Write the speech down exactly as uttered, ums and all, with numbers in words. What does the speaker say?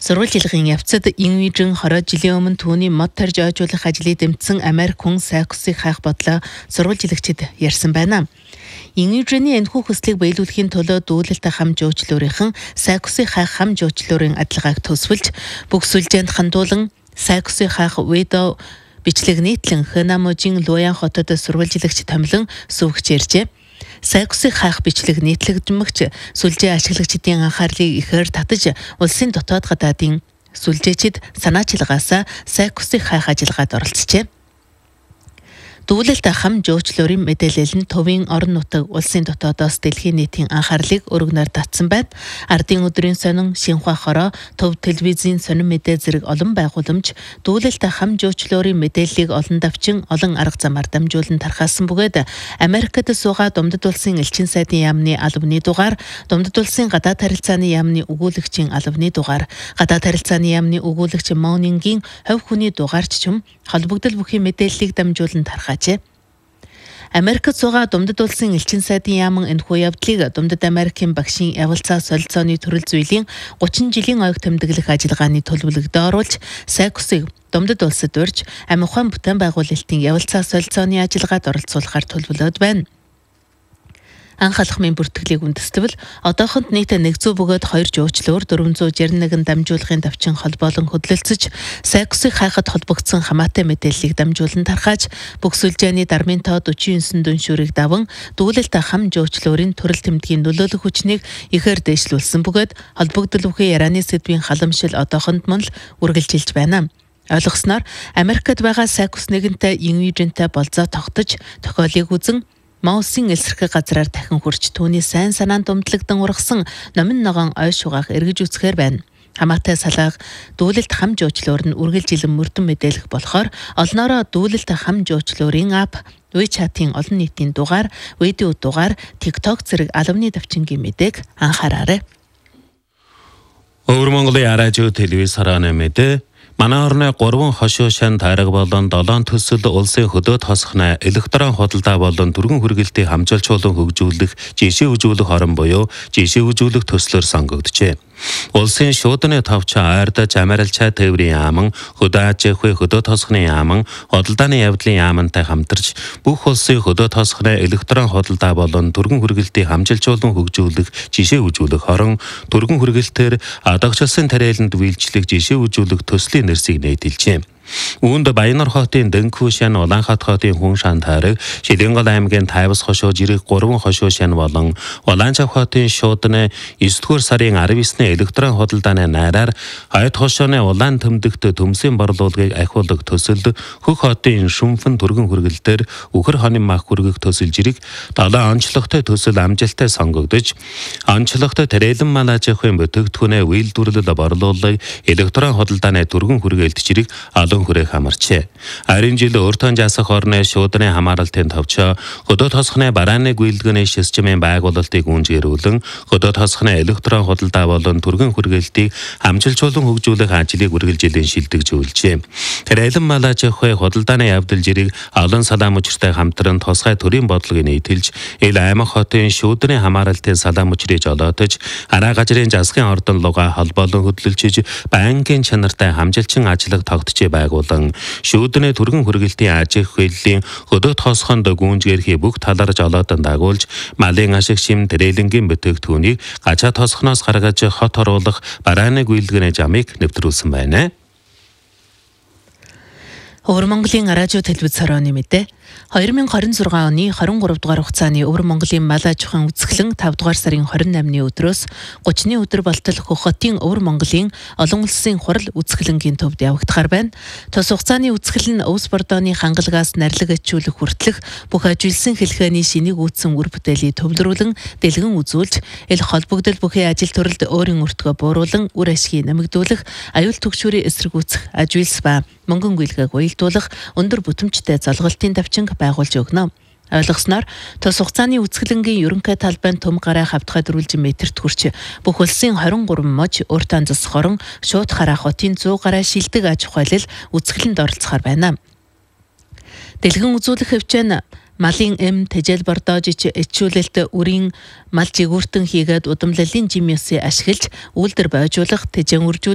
Сурвалжилгын явцад Инвижин хороо жилийн өмнө түүний мод тарж ойжуулах ажлыг дэмжсэн Америк хүн Сайкусыг хайх бодлоо сурвалжилагчид ярьсан байна. Инвижины энэхүү хүслийг биелүүлэхийн төлөө дүүлэлт хам жуучлуурынхан Сайкусыг хайх хам жуучлуурын адилгааг төсвөлж бүх сүлжээнд хандуулан Сайкусыг хайх Видео бичлэг нийтлэн Хэнамужийн Луян хотод сурвалжилагч томилон сувгч ярьжээ. Сайкусыг хайх бичлэг нийтлэгдмэгч сүлжээ ашиглагчдын анхаарлыг ихээр татаж улсын дотоод гадаадын сүлжээчид санаачилгаасаа Сайкусыг хайх ажиллагаанд оролцжээ. Дүүлэлт хам жуучлуурын мэдээлэл нь төвийн орон нутаг улсын дотоодоос дэлхийн нийтийн анхаарлыг өргөнөөр татсан байна. Ардын өдрийн сонин, Шинхua хороо, төв телевизийн сонин мэдээ зэрэг олон байгууламж дүүлэлт хам жуучлуурын мэдээллийг олон давчин олон арга замаар дамжуулан тархаасан бөгөөд Америкт суугаа Думдад улсын элчин сайдын яамны албаны дугаар, Думдад улсын гадаад харилцааны яамны өгүүлэгчийн албаны дугаар, гадаад харилцааны яамны өгүүлэгч Моунингийн хувь хүний дугаарч ч юм холбогдол бүхий мэдээллийг дамжуулан тархаажээ. Америкт суугаа Думдад улсын элчин сайдын яаман энэхүү явдлыг Думдад Америкийн багшийн явалцаа солилцооны төрөл зүйлийн гучин жилийн ойг тэмдэглэх ажиллагааны төлөвлөгдөө оруулж Сайкусыг Думдад улсад урьж амь ухаан бүтээн байгуулалтын явалцаа солилцооны ажиллагаанд оролцуулахар төлөвлөд байна. Анх алхмын бүртгэлийг үндэслэвэл одоохонд нийт нэгдсэн бөгөөд хоёр жуучлуур дөрвөн зуун жирэмнэ нэгэн дамжуулгын давчин холбоолон хөдлөлцөж Сайкусыг хайхад холбогдсон хамаатай мэдээллийг дамжуулан тархааж бүх сүлжээний дармын тоо дөрвөн девять дүншүүрийг даван дүүлэлт хам жуучлуурын төрөл тэмдгийн нөлөөлөх хүчнийг ихээр дээшлүүлсэн бөгөөд холбогдол бүхий ярианы сэдвийн халамжил одоохонд мөн л үргэлжилж байна. Ойлгосноор Америкт байгаа Сайкус нэгэнтэй Инвижинтэй болзоо тогтож тохиолыг үзэн Маусын элсэрхэг газраар дахин хурж түүний сайн санаанд умтлагдан ургасан номин ногоон ой шугаах эргэж үсгээр байна. Хамаатай салааг дүүлэлт хам жуучлуур нь үргэлжилэн мөрдөн мэдээлэх болохоор олноороо дүүлэлт хам жуучлуурын ап, WeChat-ийн олон нийтийн дугаар, видео дугаар, TikTok зэрэг албаны давчингийн мэдээг анхаараарай. Өвөр Монголын радио телевиз харааны мэдээ манай орны гурван хошуу шан тайраг болон долоон төсөл улсын хөдөө тосхны электрон худалдаа болон түргэн хүргэлтийг хамжуулчулан хөгжүүлэх, жишээ үзүүлэх орон буюу жишээ үзүүлэх төслөөр сонгогджээ. Улсын шуудны товч ойрдож Америкчаа тээврийн яаман, хөдөө аж ахуй хөдөө тосхны яаман, худалдааны явдлын яамантай хамтарч бүх улсын хөдөө тосхны электрон худалдаа болон түргэн хүргэлтийг хамжилчулан хөгжүүлэх, жишээ үзүүлэх орон түргэн хүргэлтээр адагчлсан тариаланд үйлчлэх, жишээ үзүүлэх төслийн нэрсийг нийтэлжээ. Үүнд Баянар хотын Дэнхүү шан, Улаанхат хотын Хүн шан тайраг, Шилэнгол аймгийн Тайвас хошуу жирэх гурван хошуу шан болон Улаанчав хотын Шуудны есдүгээр сарын арав есний электрон худалдааны найраар Хойд хошооны улаан төмдөгт төмсийн борлуулгыг ахиулах төсөлд Хөх хотын Шүмфэн түргэн хүргэлтээр Үхэр хонын мах хүргэх төсөл жирэх долоон онцлогтой төсөл амжилттай сонгогдож, онцлогтой тариалан мал аж ахуйн бүтээгдэхүүнээ үйлдвэрлэл борлуулалт электрон худалдааны түргэн хүргэлт жирэх хүрээх хамарчээ. Харин жил өөртөө жасах орны шуудны хамааралтын товчоо хөдөө тосхны барааны гүйлгэний системийн байгуулалтыг үнжгэрүүлэн хөдөө тосхны электрон худалдаа болон түргэн хүргэлтийг хамжилчулан хөгжүүлэх ажлыг үргэлжилэн шилдэгжүүлжээ. Тариалан мал аж ахуй худалдааны явдал жирийг олон салаам мөчртэй хамтран тусгай төрийн бодлогыг нийтэлж, ил аймаг хотын шуудны хамааралтын салаам мөчрийг жолоотож, араа газрын засгийн ордон луга холбоолон хөдөлж, банкын чанартай хамжилчин ажиллах тогтжээ байгуулан шүүдний түргэн хүргэлтийн аж ахуйн хөдөө тосхонд гүнжгэрхий бүх талаар жолоодон дагуулж, малын ашиг шим тэрэлэнгийн бүтээгдэхүүнийг гачаа тосхноос гаргаж хот оруулах барааны гүйлгэний жамыг нэвтрүүлсэн байна. Өвөр Монголын радио телевиз хорооны мэдээ. хоёр мянга хорин зургаан оны хорин гурав дугаар хугацааны Өвөр Монголын мал аж ахуйн үзэсгэлэн тав дугаар сарын хорин наймны өдрөөс гуравны өдөр болтол Хөх хотын Өвөр Монголын олон улсын хурал үзэсгэлэнгийн төвд явагдахаар байна. Тус хугацааны үзэсгэлэн өвс бордооны хангалгаас нарилга ачуулах хүртэлх бүх ажилсан хэлхээний шинийг үүдсэн үр бүтээлийг төвлөрүүлэн дэлгэн үзүүлж, ил холбогдол бүхий ажил төрөлд өөрийн өртгөө бууруулан үр ашгийг нэмэгдүүлэх, аюул түгшүүрийн эсрэгүүцэх, ажилс ба мөнгөн гүйлгээг уялдуулах өндөр бүтэмжтэй залгалтын давчинг байгуулж өгнө. Ойлгосноор тус хугацааны үзэсгэлэнгийн ерөнхий талбайд том гараа хавтгай дөрвөлжин метрт хүрч бүх улсын хорин гурван мож, уртан зас хорон, шууд хараа хотын зуун гараа шилдэг аж ахуйлал үзэсгэлэнд оролцохоор байна. Дэлгэн үзүүлэх хөвчөн малын эм тэжэл бордоожич ичүүлэлт үрийн мал жигүүртэн хийгээд удамлалын жим ёсыг ашиглаж үйлдвэр бойжуулах, тэжэн үржүүлэх